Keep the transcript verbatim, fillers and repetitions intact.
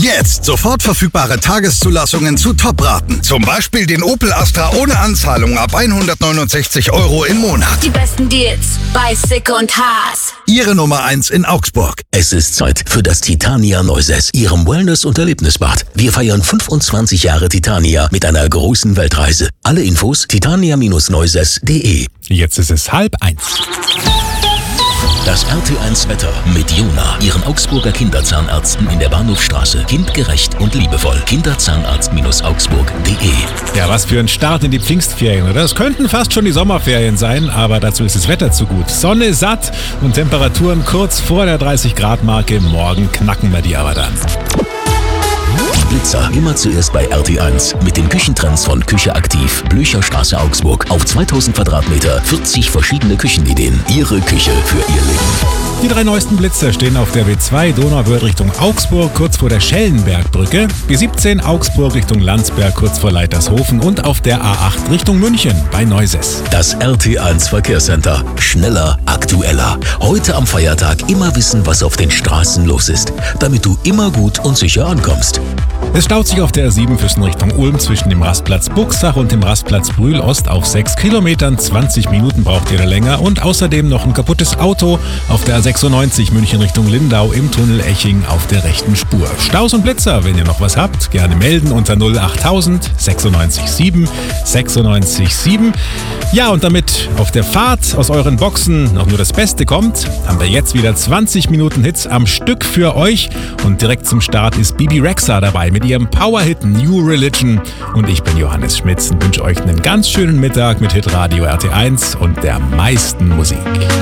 Jetzt sofort verfügbare Tageszulassungen zu Top-Raten. Zum Beispiel den Opel Astra ohne Anzahlung ab hundertneunundsechzig Euro im Monat. Die besten Deals bei Sick und Haas. Ihre Nummer eins in Augsburg. Es ist Zeit für das Titania Neuses, Ihrem Wellness- und Erlebnisbad. Wir feiern fünfundzwanzig Jahre Titania mit einer großen Weltreise. Alle Infos titania Neuses punkt de. Jetzt ist es halb eins. Das R T eins Wetter mit Jona, Ihren Augsburger Kinderzahnärzten in der Bahnhofstraße. Kindgerecht und liebevoll. Kinderzahnarzt Augsburg punkt de. Ja, was für ein Start in die Pfingstferien, oder? Es könnten fast schon die Sommerferien sein, aber dazu ist das Wetter zu gut. Sonne satt und Temperaturen kurz vor der dreißig Grad Marke. Morgen knacken wir die aber dann. Die Blitzer immer zuerst bei R T eins mit den Küchentrends von Küche aktiv, Blücherstraße Augsburg. Auf zweitausend Quadratmeter, vierzig verschiedene Küchenideen. Ihre Küche für Ihr Leben. Die drei neuesten Blitzer stehen auf der B zwei Donauwörth Richtung Augsburg, kurz vor der Schellenbergbrücke, B siebzehn Augsburg Richtung Landsberg, kurz vor Leitershofen und auf der A acht Richtung München bei Neuses. Das R T eins Verkehrscenter. Schneller, aktueller. Heute am Feiertag immer wissen, was auf den Straßen los ist, damit du immer gut und sicher ankommst. Es staut sich auf der R sieben Füssen Richtung Ulm zwischen dem Rastplatz Buchsach und dem Rastplatz Brühl-Ost auf sechs Kilometern. zwanzig Minuten braucht ihr da länger und außerdem noch ein kaputtes Auto auf der A sechsundneunzig München Richtung Lindau im Tunnel Eching auf der rechten Spur. Staus und Blitzer, wenn ihr noch was habt, gerne melden unter null achttausend sechsundneunzig sieben sechsundneunzig sieben. Ja, und damit auf der Fahrt aus euren Boxen noch nur das Beste kommt, haben wir jetzt wieder zwanzig Minuten Hits am Stück für euch und direkt zum Start ist Bibi Rexha dabei mit ihrem Powerhit New Religion und ich bin Johannes Schmitz und wünsche euch einen ganz schönen Mittag mit Hitradio R T eins und der meisten Musik.